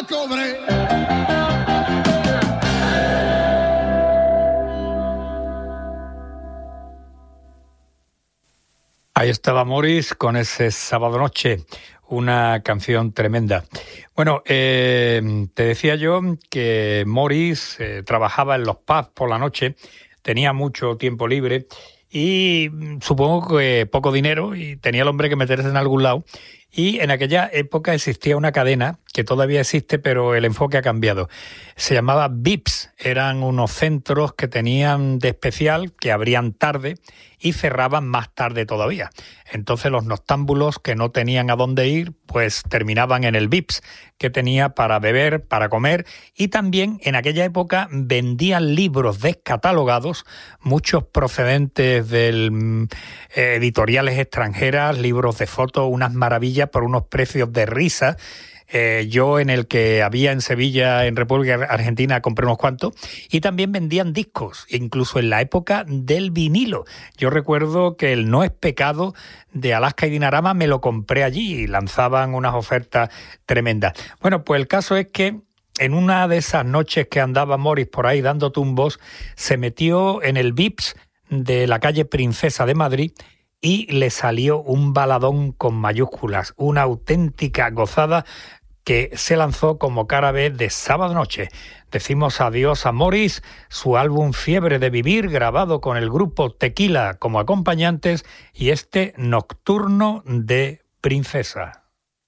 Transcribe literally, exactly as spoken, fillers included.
cobre. Ahí estaba Morris con ese Sábado Noche, una canción tremenda. Bueno, eh, te decía yo que Morris eh, trabajaba en los pubs por la noche, tenía mucho tiempo libre y supongo que poco dinero y tenía el hombre que meterse en algún lado. Y en aquella época existía una cadena que todavía existe, pero el enfoque ha cambiado. Se llamaba V I Ps, eran unos centros que tenían de especial, que abrían tarde y cerraban más tarde todavía. Entonces los noctámbulos que no tenían a dónde ir, pues terminaban en el V I Ps, que tenía para beber, para comer, y también en aquella época vendían libros descatalogados, muchos procedentes de eh, editoriales extranjeras, libros de fotos, unas maravillas por unos precios de risa. Eh, yo en el que había en Sevilla, en República Argentina, compré unos cuantos, y también vendían discos, incluso en la época del vinilo. Yo recuerdo que el No es pecado de Alaska y Dinarama me lo compré allí y lanzaban unas ofertas tremendas. Bueno, pues el caso es que en una de esas noches que andaba Morris por ahí dando tumbos, se metió en el V I Ps de la calle Princesa de Madrid y le salió un baladón con mayúsculas, una auténtica gozada que se lanzó como cara B de Sábado Noche. Decimos adiós a Morris, su álbum Fiebre de Vivir, grabado con el grupo Tequila como acompañantes, y este Nocturno de Princesa.